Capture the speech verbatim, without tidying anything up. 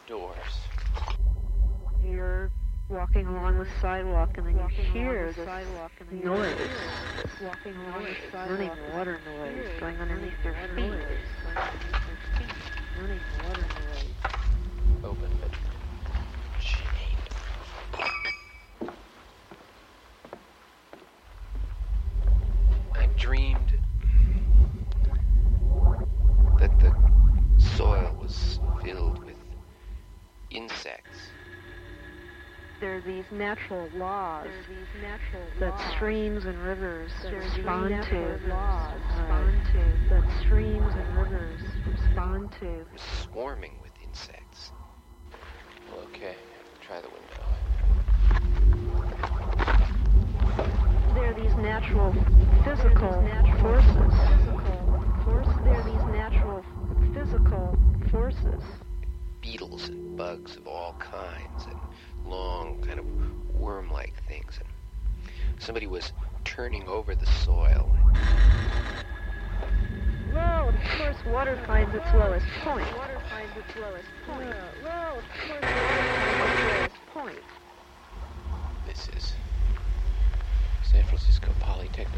doors. You're walking along the sidewalk and then you hear this noise. Walking along the sidewalk, running water noise going underneath your feet. Running water noise. Open but chained. I dreamed that the soil was filled with insects. There are these natural laws that streams and rivers respond to. Laws that streams and rivers respond to. It was swarming with insects. Well, okay, try the window. There are these natural physical forces. There are these natural physical forces. Beetles and bugs of all kinds and long kind of worm-like things. And somebody was turning over the soil. Well, of course, water finds its lowest point. Water finds its lowest point. Well, of course, water finds its lowest point. This is San Francisco Polytechnic